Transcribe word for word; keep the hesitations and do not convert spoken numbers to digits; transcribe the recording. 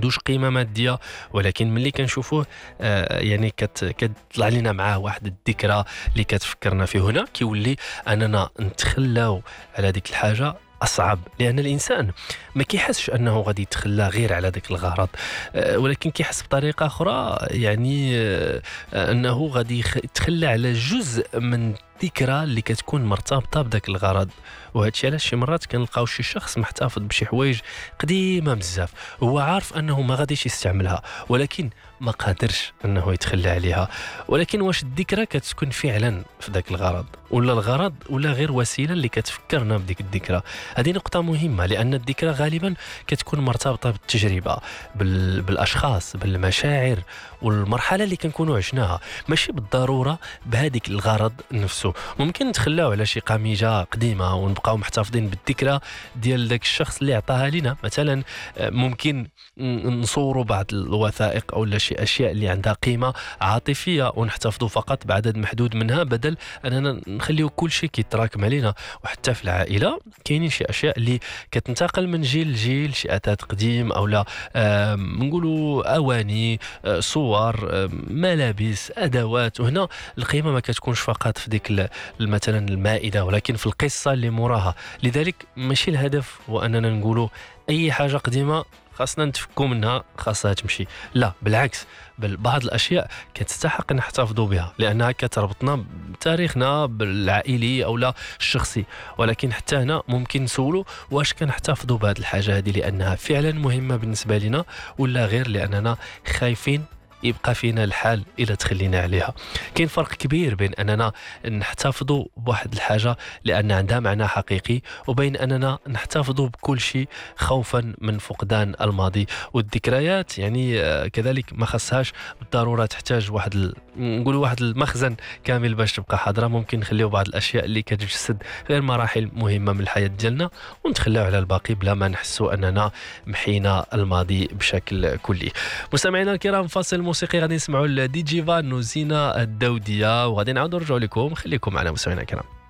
عندوش قيمه ماديه، ولكن ملي كنشوفوه آه يعني كت كتطلع لنا معاه واحد الذكرى اللي كتفكرنا فيه. هنا كيولي اننا نتخلاو على ديك الحاجه أصعب، لأن الإنسان ما كيحسش أنه غادي يتخلى غير على ذاك الغرض، أه ولكن كيحس بطريقة أخرى، يعني أه أنه غادي يتخلى على جزء من الذكرى اللي كتكون مرتبطة بذاك الغرض. وهذا الشيء علاش شي مرات كنلقاو شي شخص محتفظ بشي حوايج قديمة بزاف، هو عارف أنه ما غاديش يستعملها، ولكن ما قادرش أنه يتخلى عليها. ولكن واش الذكرى كتكون فعلا في ذاك الغرض، ولا الغرض ولا غير وسيلة اللي كتفكرنا بديك الذكرى؟ هذه نقطة مهمة، لأن الذكرى غالبا كتكون مرتبطة بالتجربة، بال... بالأشخاص، بالمشاعر والمرحلة اللي كنكونوا عشناها، ماشي بالضرورة بهذيك الغرض نفسه. ممكن نتخلاو على شي قميجة قديمة ونبقاو محتفظين بالذكرى ديال ذاك الشخص اللي عطاها لنا. مثلا ممكن نصوروا بعض الوثائق أو لا شي أشياء اللي عندها قيمة عاطفية ونحتفظوا فقط بعدد محدود منها، بدل أننا نخليو كل شيء كيتراكم علينا. وحتى في العائلة كاينين شي أشياء اللي كتنتقل من جيل لجيل، شي أثاث قديم أو لا آه نقولوا أواني، آه صور، آه ملابس، أدوات. وهنا القيمة ما كتكونش فقط في ديك مثلا المائدة، ولكن في القصة اللي موراها. لذلك ماشي الهدف هو أننا نقولوا أي حاجة قديمة خاصنا نتفكوا منها، خاصها تمشي. لا، بالعكس، بل بعض الأشياء كتستحق نحتفظوا بها لأنها كتربطنا بتاريخنا بالعائلي أو لا الشخصي. ولكن حتى هنا ممكن نسولوا واش كنحتفظوا بهذه الحاجة هذه لأنها فعلا مهمة بالنسبة لنا، ولا غير لأننا خايفين يبقى فينا الحال إلى تخلينا عليها. كاين فرق كبير بين أننا نحتفظوا بواحد الحاجة لأن عندها معنى حقيقي، وبين أننا نحتفظوا بكل شيء خوفا من فقدان الماضي. والذكريات يعني كذلك ما خصهاش بالضرورة تحتاج واحد ال... نقولوا واحد المخزن كامل باش تبقى حاضرة. ممكن نخليو بعض الأشياء اللي كتجسد غير مراحل مهمة من الحياة ديالنا ونتخلاو على الباقي بلا ما نحسوا أننا محينا الماضي بشكل كلي. مستمعينا الكرام، فاصل موسيقي غادي نسمعوا الدي جي فان وزينة الدودية، وغادي نعاودوا نرجعوا لكم. خليكم معنا مستمعينا الكرام.